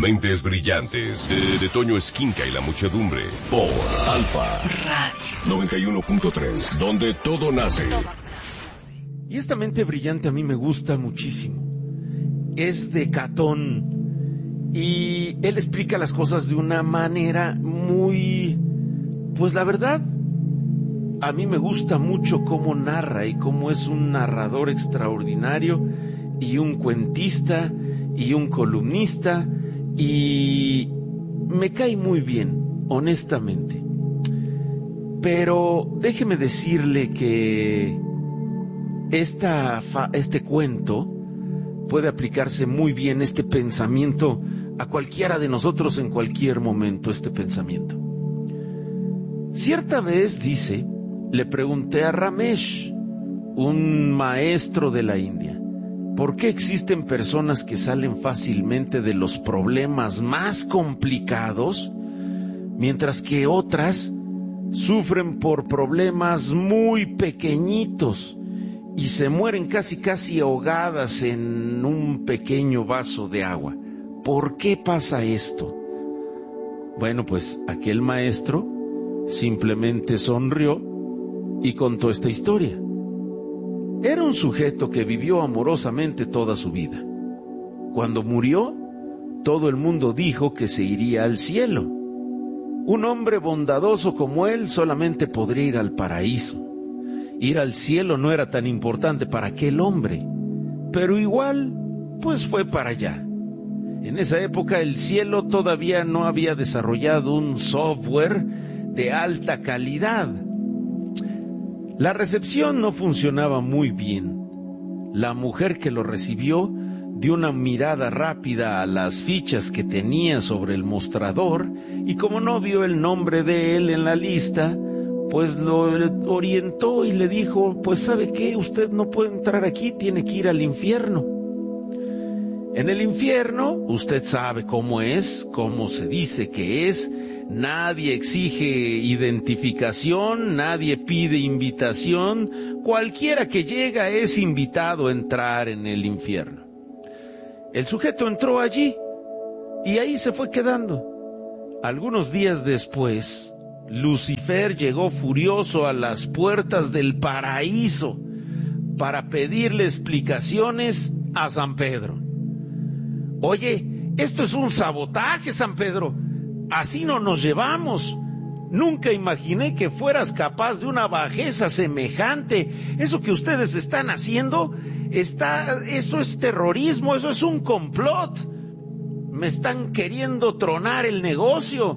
Mentes Brillantes, de Toño Esquinca y la muchedumbre, por Alfa Radio 91.3, donde todo nace. Y esta mente brillante a mí me gusta muchísimo. Es de Catón y él explica las cosas de una manera muy... Pues la verdad, a mí me gusta mucho cómo narra y cómo es un narrador extraordinario y un cuentista y un columnista y me cae muy bien, honestamente. Pero déjeme decirle que este cuento puede aplicarse muy bien, este pensamiento, a cualquiera de nosotros en cualquier momento, este pensamiento. Cierta vez, dice, le pregunté a Ramesh, un maestro de la India, ¿por qué existen personas que salen fácilmente de los problemas más complicados, mientras que otras sufren por problemas muy pequeñitos y se mueren casi ahogadas en un pequeño vaso de agua? ¿Por qué pasa esto? Bueno, pues aquel maestro simplemente sonrió y contó esta historia. Era un sujeto que vivió amorosamente toda su vida. Cuando murió, todo el mundo dijo que se iría al cielo. Un hombre bondadoso como él solamente podría ir al paraíso. Ir al cielo no era tan importante para aquel hombre, pero igual, pues fue para allá. En esa época el cielo todavía no había desarrollado un software de alta calidad. La recepción no funcionaba muy bien. La mujer que lo recibió dio una mirada rápida a las fichas que tenía sobre el mostrador y como no vio el nombre de él en la lista, pues lo orientó y le dijo, pues ¿sabe qué? Usted no puede entrar aquí, tiene que ir al infierno. En el infierno, usted sabe cómo es, cómo se dice que es, nadie exige identificación, nadie pide invitación, cualquiera que llega es invitado a entrar en el infierno. El sujeto entró allí y ahí se fue quedando. Algunos días después, Lucifer llegó furioso a las puertas del paraíso para pedirle explicaciones a San Pedro. Oye, esto es un sabotaje, San Pedro. Así no nos llevamos. Nunca imaginé que fueras capaz de una bajeza semejante. Eso que ustedes están haciendo, eso es terrorismo, eso es un complot. Me están queriendo tronar el negocio.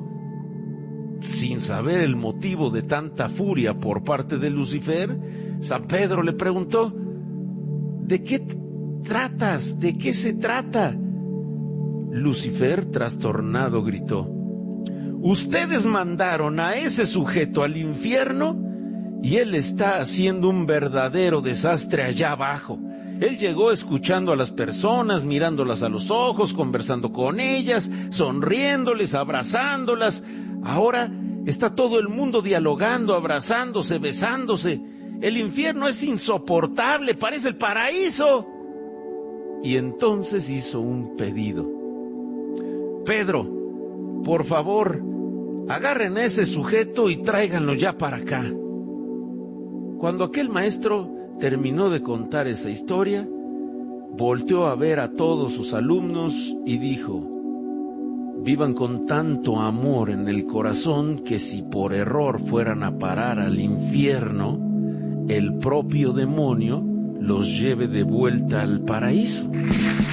Sin saber el motivo de tanta furia por parte de Lucifer, San Pedro le preguntó, ¿de qué tratas? ¿De qué se trata? Lucifer, trastornado, gritó, ustedes mandaron a ese sujeto al infierno y él está haciendo un verdadero desastre allá abajo. Él llegó escuchando a las personas, mirándolas a los ojos, conversando con ellas, sonriéndoles, abrazándolas. Ahora está todo el mundo dialogando, abrazándose, besándose. El infierno es insoportable, parece el paraíso. Y entonces hizo un pedido. Pedro, por favor, agarren a ese sujeto y tráiganlo ya para acá. Cuando aquel maestro terminó de contar esa historia, volteó a ver a todos sus alumnos y dijo, vivan con tanto amor en el corazón que si por error fueran a parar al infierno, el propio demonio los lleve de vuelta al paraíso.